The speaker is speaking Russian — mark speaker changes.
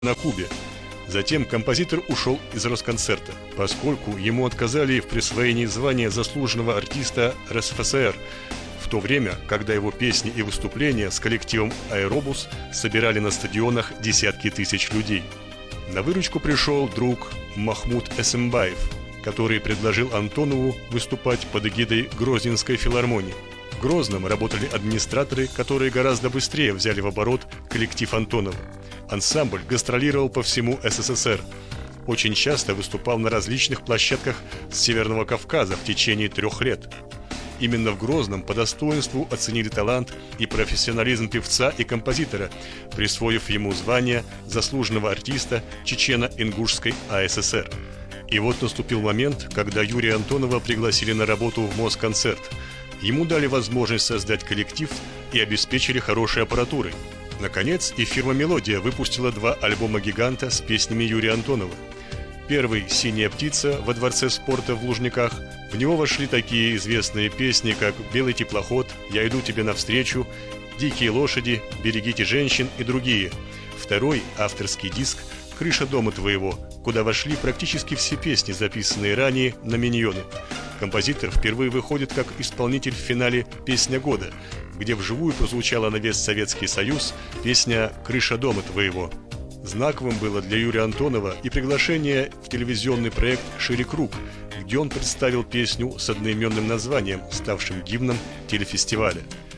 Speaker 1: на Кубе. Затем композитор ушел из Росконцерта, поскольку ему отказали в присвоении звания заслуженного артиста РСФСР, в то время, когда его песни и выступления с коллективом «Аэробус» собирали на стадионах десятки тысяч людей. На выручку пришел друг Махмуд Эсэмбаев, который предложил Антонову выступать под эгидой Грозненской филармонии. В Грозном работали администраторы, которые гораздо быстрее взяли в оборот коллектив Антонова. Ансамбль гастролировал по всему СССР. Очень часто выступал на различных площадках Северного Кавказа в течение 3 лет. Именно в Грозном по достоинству оценили талант и профессионализм певца и композитора, присвоив ему звание заслуженного артиста Чечено-Ингушской АССР. И вот наступил момент, когда Юрия Антонова пригласили на работу в Москонцерт. Ему дали возможность создать коллектив и обеспечили хорошей аппаратурой. Наконец, и фирма «Мелодия» выпустила 2 альбома «Гиганта» с песнями Юрия Антонова. Первый «Синяя птица» во Дворце спорта в Лужниках. В него вошли такие известные песни, как «Белый теплоход», «Я иду тебе навстречу», «Дикие лошади», «Берегите женщин» и другие. Второй авторский диск «Крыша дома твоего», куда вошли практически все песни, записанные ранее на «Миньоны». Композитор впервые выходит как исполнитель в финале «Песня года», где вживую прозвучала на весь Советский Союз песня «Крыша дома твоего». Знаковым было для Юрия Антонова и приглашение в телевизионный проект «Шире круг», где он представил песню с одноименным названием, ставшим гимном телефестиваля.